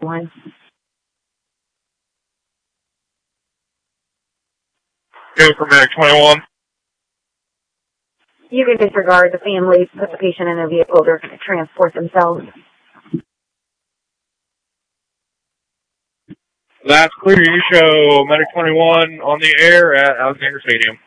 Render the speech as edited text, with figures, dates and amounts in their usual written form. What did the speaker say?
line. Go for Medic 21. You can disregard the family, put the patient in a vehicle, they're going to transport themselves. That's clear. You show Medic 21 on the air at Alexander Stadium.